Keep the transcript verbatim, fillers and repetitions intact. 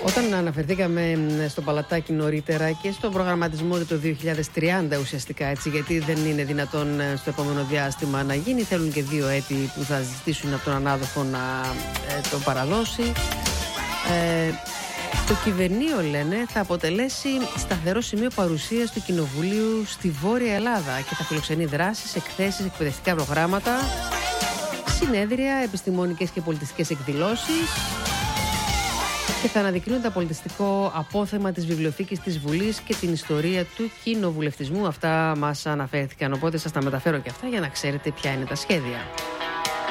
Όταν αναφερθήκαμε στο Παλατάκι νωρίτερα και στον προγραμματισμό για το δύο χιλιάδες τριάντα ουσιαστικά, έτσι, γιατί δεν είναι δυνατόν στο επόμενο διάστημα να γίνει, θέλουν και δύο έτη που θα ζητήσουν από τον ανάδοχο να ε, το παραδώσει. Ε, το κυβερνείο, λένε, θα αποτελέσει σταθερό σημείο παρουσίας του Κοινοβουλίου στη Βόρεια Ελλάδα και θα φιλοξενεί δράσεις, εκθέσεις, εκπαιδευτικά προγράμματα, συνέδρια, επιστημονικές και πολιτιστικές εκδηλώσεις και θα αναδεικνύουν το πολιτιστικό απόθεμα της βιβλιοθήκης της Βουλής και την ιστορία του κοινοβουλευτισμού. Αυτά μας αναφέρθηκαν, οπότε σας τα μεταφέρω και αυτά για να ξέρετε ποια είναι τα σχέδια.